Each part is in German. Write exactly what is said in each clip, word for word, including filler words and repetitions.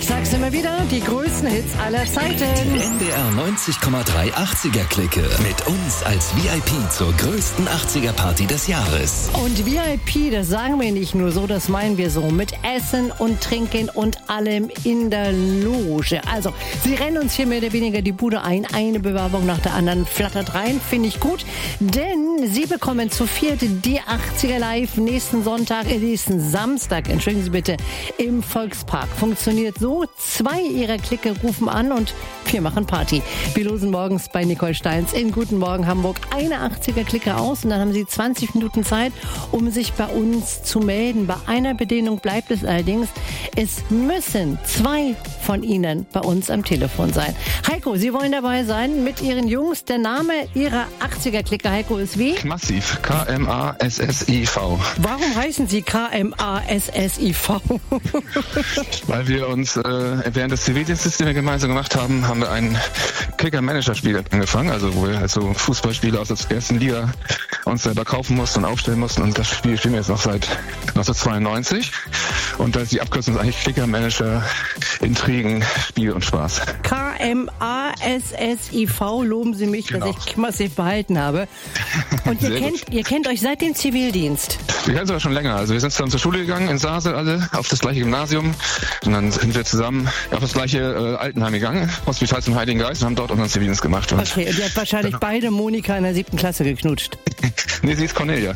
Ich sag's immer wieder, die größten Hits aller Zeiten. Die N D R neunzig Komma drei achtziger-Clique. Mit uns als V I P zur größten achtziger-Party des Jahres. Und V I P, das sagen wir nicht nur so, das meinen wir so. Mit Essen und Trinken und allem in der Loge. Also, sie rennen uns hier mehr oder weniger die Bude ein. Eine Bewerbung nach der anderen flattert rein. Finde ich gut. Denn sie bekommen zu viert die achtziger Live nächsten Sonntag, äh, nächsten Samstag, entschuldigen Sie bitte, im Volkspark. Funktioniert so. Zwei ihrer Clique rufen an und wir machen Party. Wir losen morgens bei Nicole Steins in Guten Morgen Hamburg eine achtziger-Clique aus und dann haben Sie zwanzig Minuten Zeit, um sich bei uns zu melden. Bei einer Bedingung bleibt es allerdings, es müssen zwei von Ihnen bei uns am Telefon sein. Heiko, Sie wollen dabei sein mit Ihren Jungs. Der Name Ihrer achtziger-Clique, Heiko, ist wie? Massiv. K M A S S I V. Warum heißen Sie K M A S S I V? Weil wir uns äh, während des Zivildienstes, den wir gemeinsam gemacht haben, haben wir ein Kicker-Manager-Spiel angefangen, also wo wir halt so Fußballspiele aus der ersten Liga uns selber kaufen mussten und aufstellen mussten, und das Spiel spielen wir jetzt noch seit neunzehnhundertzweiundneunzig, und da ist die Abkürzung eigentlich Kicker-Manager, Intrigen, Spiel und Spaß. K M A S S I V, loben Sie mich, genau, dass ich massiv behalten habe. Und ihr kennt, ihr kennt euch seit dem Zivildienst? Wir kennen es aber schon länger. Also wir sind zusammen zur Schule gegangen in Sasel alle, auf das gleiche Gymnasium, und dann sind wir zusammen auf das gleiche äh, Altenheim gegangen, Hospital zum Heiligen Geist, und haben dort unseren Zivildienst gemacht. Und okay, und ihr habt wahrscheinlich beide Monika in der siebten Klasse geknutscht. Nee, sie ist Cornelia.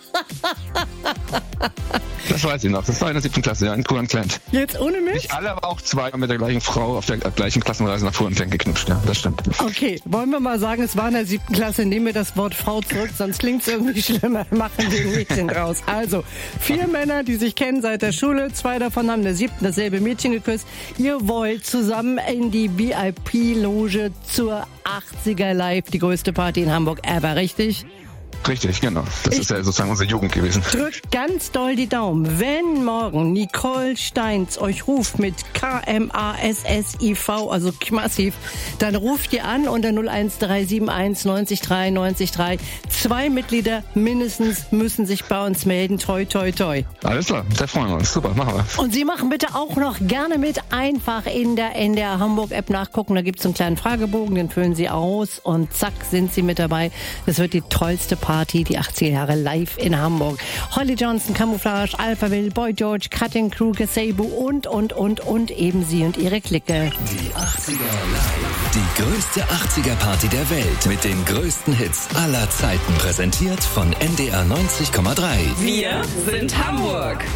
Das weiß ich noch. Das war in der siebten Klasse, ja, in Purenkland. Jetzt ohne mich? Nicht alle, aber auch zwei mit der gleichen Frau auf der gleichen Klassenreise nach Purenkland geknutscht, ja, das stimmt. Okay, wollen wir mal sagen, es war in der siebten Klasse, nehmen wir das Wort Frau zurück, sonst klingt es irgendwie schlimmer, machen wir ein Mädchen raus. Also, vier Männer, die sich kennen seit der Schule, zwei davon haben in der siebten dasselbe Mädchen geküsst. Ihr wollt zusammen in die V I P-Loge zur achtziger Live, die größte Party in Hamburg ever, richtig? Richtig, genau. Das ich ist ja sozusagen unsere Jugend gewesen. Drückt ganz doll die Daumen. Wenn morgen Nicole Steins euch ruft mit K M A S S I V, also massiv, dann ruft ihr an unter null eins drei sieben eins neunzig drei neunzig drei. Zwei Mitglieder mindestens müssen sich bei uns melden. Toi, toi, toi. Alles klar, da freuen wir uns. Super, machen wir. Und Sie machen bitte auch noch gerne mit. Einfach in der N D R Hamburg App nachgucken. Da gibt es einen kleinen Fragebogen, den füllen Sie aus und zack, sind Sie mit dabei. Das wird die tollste Party, die achtziger Jahre live in Hamburg. Holly Johnson, Camouflage, Alphaville, Boy George, Cutting Crew, Gazebo und, und, und, und eben Sie und Ihre Clique. Die achtziger Live. Die größte achtziger-Party der Welt mit den größten Hits aller Zeiten. Präsentiert von N D R neunzig Komma drei. Wir sind Hamburg.